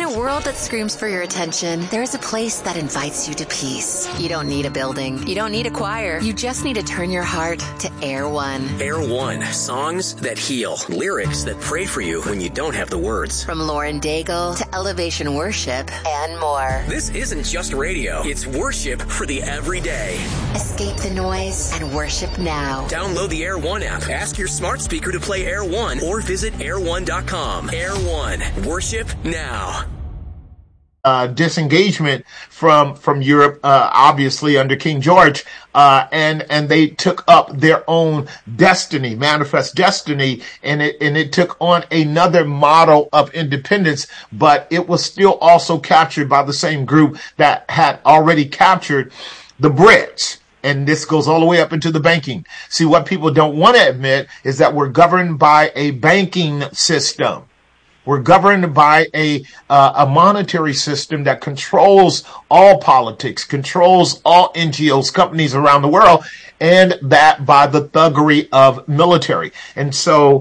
a world that screams for your attention, there is a place that invites you to peace. You don't need a building. You don't need a choir. You just need to turn your heart to Air One. Air One, songs that heal, lyrics that pray for you when you don't have the words. From Lauren Daigle to Elevation Worship and more. This isn't just radio. It's worship for the everyday. Escape the noise and worship now. Download the Air One app. Ask your smart speaker to play Air One or visit air1.com. Air One, worship now. Disengagement from Europe, obviously under King George, and they took up their own destiny, manifest destiny, and it took on another model of independence, but it was still also captured by the same group that had already captured the Brits. And this goes all the way up into the banking. See, what people don't want to admit is that we're governed by a banking system. We're governed by a monetary system that controls all politics, controls all NGOs, companies around the world, and that by the thuggery of military. And so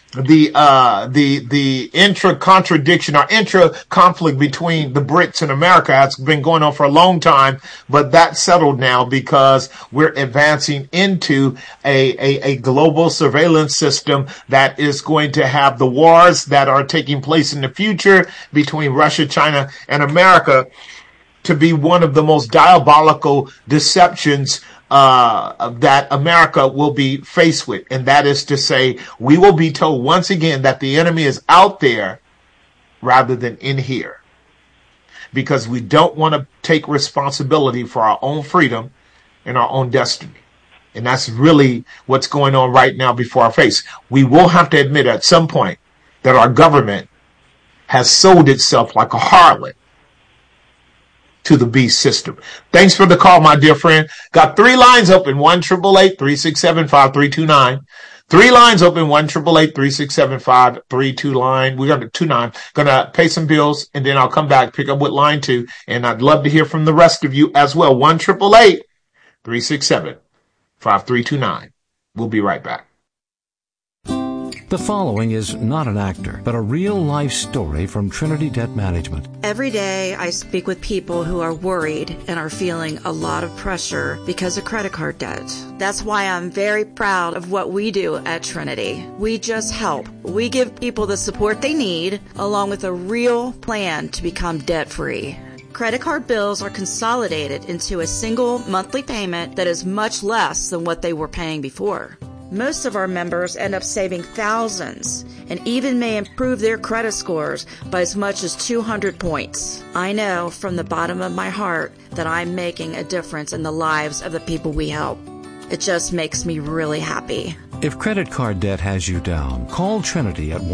the intra-contradiction or intra-conflict between the Brits and America has been going on for a long time, but that's settled now because we're advancing into a global surveillance system that is going to have the wars that are taking place in the future between Russia, China, and America to be one of the most diabolical deceptions that America will be faced with. And that is to say, we will be told once again that the enemy is out there rather than in here, because we don't want to take responsibility for our own freedom and our own destiny. And that's really what's going on right now before our face. We will have to admit at some point that our government has sold itself like a harlot to the beast system. Thanks for the call, my dear friend. Got 3 lines open, 1-888-367-5329. 3 lines open, 1-888-367-5329. We're going to 29. Gonna pay some bills, and then I'll come back, pick up with line 2, and I'd love to hear from the rest of you as well. 1-888-367-5329. We'll be right back. The following is not an actor, but a real-life story from Trinity Debt Management. Every day I speak with people who are worried and are feeling a lot of pressure because of credit card debt. That's why I'm very proud of what we do at Trinity. We just help. We give people the support they need, along with a real plan to become debt-free. Credit card bills are consolidated into a single monthly payment that is much less than what they were paying before. Most of our members end up saving thousands and even may improve their credit scores by as much as 200 points. I know from the bottom of my heart that I'm making a difference in the lives of the people we help. It just makes me really happy. If credit card debt has you down, call Trinity at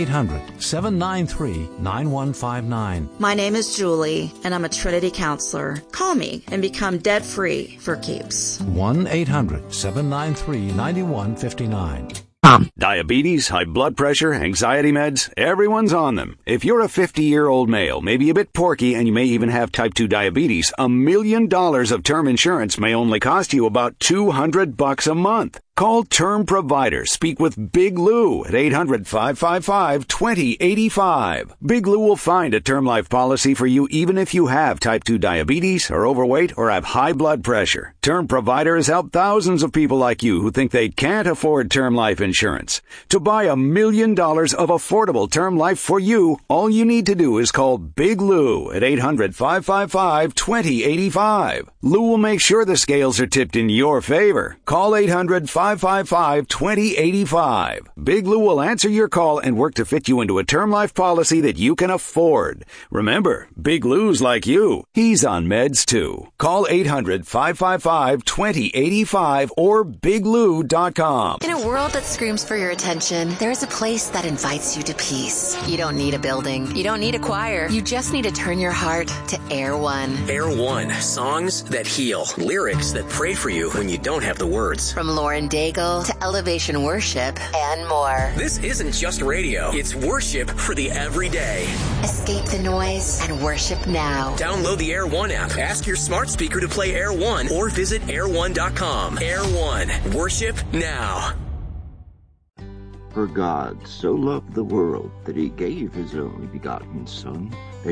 1-800-793-9159. My name is Julie, and I'm a Trinity counselor. Call me and become debt-free for keeps. 1-800-793-9159. Diabetes, high blood pressure, anxiety meds, everyone's on them. If you're a 50-year-old male, maybe a bit porky, and you may even have type 2 diabetes, $1 million of term insurance may only cost you about $200 a month. Call Term Provider. Speak with Big Lou at 800-555-2085. Big Lou will find a term life policy for you even if you have type 2 diabetes, are overweight, or have high blood pressure. Term Provider has helped thousands of people like you who think they can't afford term life insurance. To buy $1 million of affordable term life for you, all you need to do is call Big Lou at 800-555-2085. Lou will make sure the scales are tipped in your favor. Call 800-555-2085. Big Lou will answer your call and work to fit you into a term life policy that you can afford. Remember, Big Lou's like you. He's on meds too. Call 800-555-2085 or biglou.com. In a world that screams for your attention, there is a place that invites you to peace. You don't need a building. You don't need a choir. You just need to turn your heart to Air One. Air One, songs that heal, lyrics that pray for you when you don't have the words. From Lauren Daigle to Elevation Worship and more. This isn't just radio. It's worship for the everyday. Escape the noise and worship now. Download the Air One app. Ask your smart speaker to play Air One or visit air1.com. Air One, worship now. For God so loved the world that he gave his only begotten Son,